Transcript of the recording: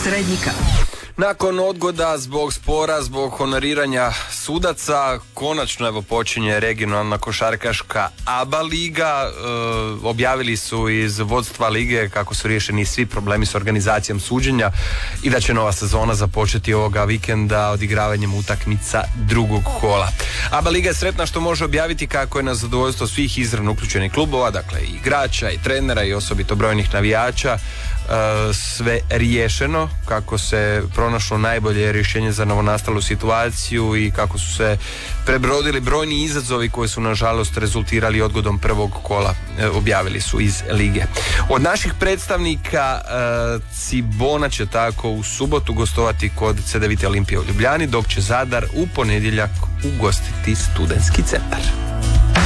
srednjika. Nakon odgoda zbog spora, zbog honoriranja sudaca, konačno evo počinje regionalna košarkaška ABA liga. Objavili su iz vodstva lige kako su riješeni svi problemi s organizacijom suđenja i da će nova sezona započeti ovoga vikenda odigravanjem utakmica drugog kola. ABA liga je sretna što može objaviti kako je na zadovoljstvo svih izravno uključenih klubova, dakle i igrača i trenera i osobito brojnih navijača, sve riješeno, kako se pronašlo najbolje rješenje za novonastalu situaciju i kako su se prebrodili brojni izazovi koji su nažalost rezultirali odgodom prvog kola, objavili su iz lige. Od naših predstavnika Cibona će tako u subotu gostovati kod CDVita Olimpije u Ljubljani, dok će Zadar u ponedjeljak ugostiti Studentski centar.